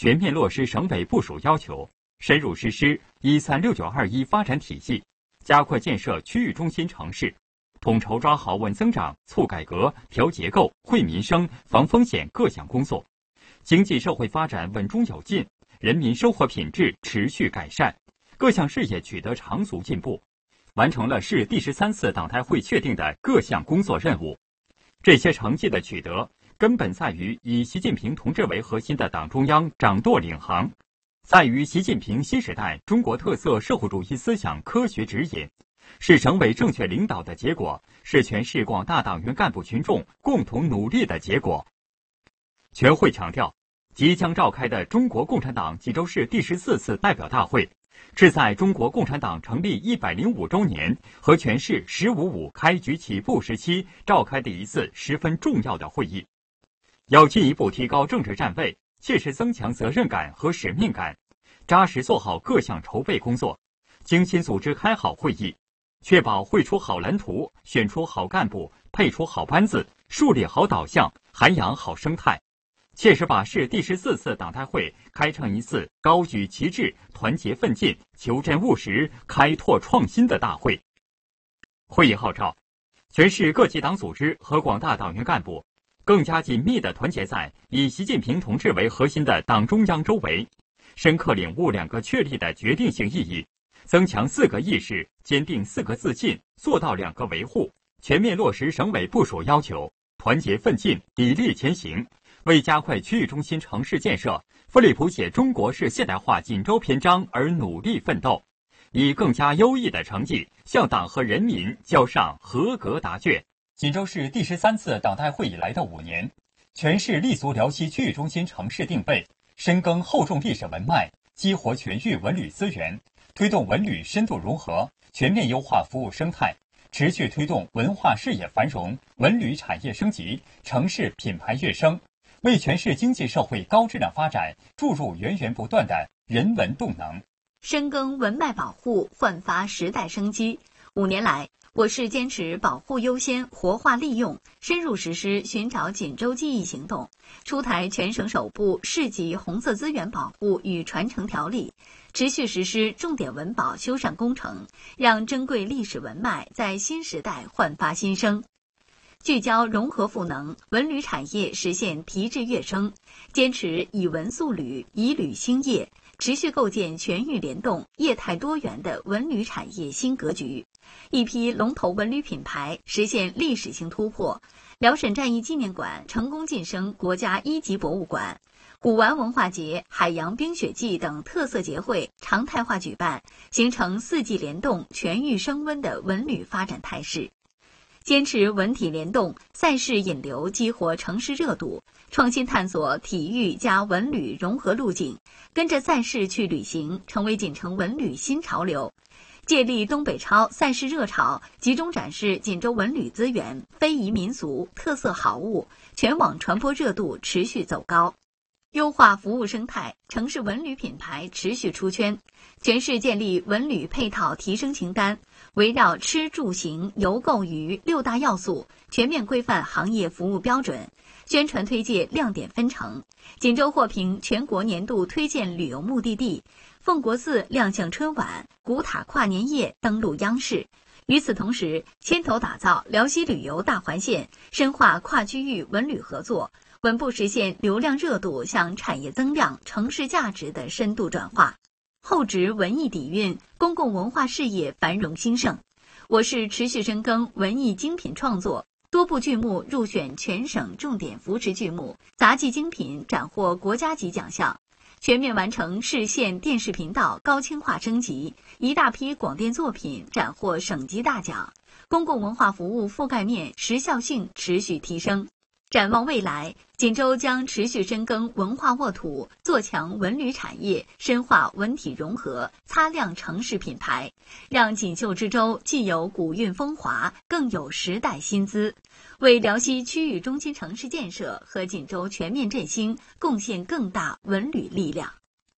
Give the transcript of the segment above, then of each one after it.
全面落实省委部署要求，深入实施“13692”发展体系，加快建设区域中心城市，统筹抓好稳增长、促改革、调结构、惠民生、防风险各项工作，经济社会发展稳中有进，人民生活品质持续改善，各项事业取得长足进步，完成了市第13次党代会确定的各项工作任务。这些成绩的取得，根本在于以习近平同志为核心的党中央掌舵领航，在于习近平新时代中国特色社会主义思想科学指引，是省委正确领导的结果，是全市广大党员干部群众共同努力的结果。全会强调，即将召开的中国共产党济州市第14次代表大会，是在中国共产党成立105周年和全市“15.5”开局起步时期召开的一次十分重要的会议，要进一步提高政治站位，切实增强责任感和使命感，扎实做好各项筹备工作，精心组织开好会议，确保绘出好蓝图，选出好干部，配出好班子，树立好导向，涵养好生态，切实把市第14次党代会开成一次高举旗帜、团结奋进、求真务实、开拓创新的大会。会议号召全市各级党组织和广大党员干部更加紧密地团结在以习近平同志为核心的党中央周围，深刻领悟2个确立的决定性意义，增强4个意识，坚定4个自信，做到2个维护，全面落实省委部署要求，团结奋进，砥砺前行，为加快区域中心城市建设、奋力谱写中国式现代化锦州篇章而努力奋斗，以更加优异的成绩向党和人民交上合格答卷。锦州市第13次党代会以来的5年，全市立足辽西区域中心城市定位，深耕厚重历史文脉，激活全域文旅资源，推动文旅深度融合，全面优化服务生态，持续推动文化事业繁荣、文旅产业升级、城市品牌跃升，为全市经济社会高质量发展注入源源不断的人文动能。 深耕文脉保护，焕发时代生机。5年来，我市坚持保护优先、活化利用，深入实施寻找锦州记忆行动，出台全省首部市级红色资源保护与传承条例，持续实施重点文保修缮工程，让珍贵历史文脉在新时代焕发新生。聚焦融合赋能，文旅产业实现提质跃升，坚持以文塑旅，以旅兴业，持续构建全域联动、业态多元的文旅产业新格局。一批龙头文旅品牌实现历史性突破，辽沈战役纪念馆成功晋升国家1级博物馆，古玩文化节、海洋冰雪季等特色节会常态化举办，形成4季联动、全域升温的文旅发展态势。坚持文体联动，赛事引流激活城市热度，创新探索体育加文旅融合路径，跟着赛事去旅行，成为锦城文旅新潮流。借力东北超赛事热潮，集中展示锦州文旅资源、非遗民俗、特色好物，全网传播热度持续走高。优化服务生态，城市文旅品牌持续出圈。全市建立文旅配套提升清单，围绕吃住行游购娱6大要素，全面规范行业服务标准，宣传推介亮点分成。锦州获评全国年度推荐旅游目的地，奉国寺亮相春晚，古塔跨年夜登陆央视。与此同时，牵头打造辽西旅游大环线，深化跨区域文旅合作，稳步实现流量热度向产业增量、城市价值的深度转化。厚植文艺底蕴，公共文化事业繁荣兴盛。我市持续深耕文艺精品创作，多部剧目入选全省重点扶持剧目，杂技精品斩获国家级奖项，全面完成市县电视频道高清化升级，一大批广电作品斩获省级大奖，公共文化服务覆盖面、时效性持续提升。展望未来，锦州将持续深耕文化沃土，做强文旅产业，深化文体融合，擦亮城市品牌，让锦绣之州既有古韵风华，更有时代新姿，为辽西区域中心城市建设和锦州全面振兴贡献更大文旅力量。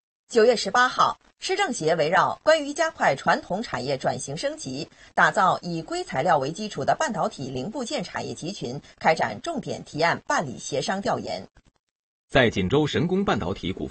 9月18号，市政协围绕关于加快传统产业转型升级，打造以硅材料为基础的半导体零部件产业集群，开展重点提案办理协商调研。 在锦州神工半导体股份